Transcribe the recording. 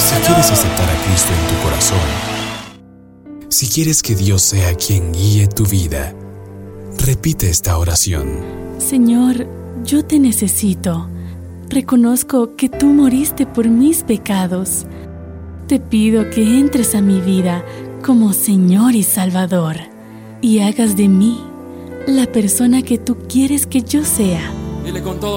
Si quieres aceptar a Cristo en tu corazón, si quieres que Dios sea quien guíe tu vida, repite esta oración. Señor, yo te necesito. Reconozco que tú moriste por mis pecados. Te pido que entres a mi vida como Señor y Salvador y hagas de mí la persona que tú quieres que yo sea. Dile con todo.